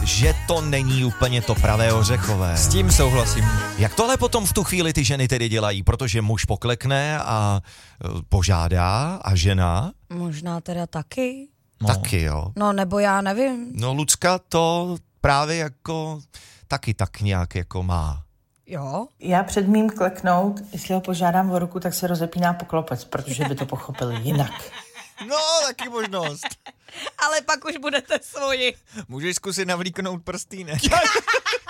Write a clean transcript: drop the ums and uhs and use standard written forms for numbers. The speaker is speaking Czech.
že to není úplně to pravé ořechové. S tím souhlasím. Jak to ale potom v tu chvíli ty ženy tedy dělají? Protože muž poklekne a požádá a žena? Možná teda taky. No. Taky jo. No nebo já nevím. No Lucka to právě jako taky tak nějak jako má. Jo? Já před mým kleknout, jestli ho požádám o ruku, tak se rozepíná poklopec, protože by to pochopili jinak. No, taky možnost. Ale pak už budete svoji. Můžeš zkusit navlíknout prstýnek.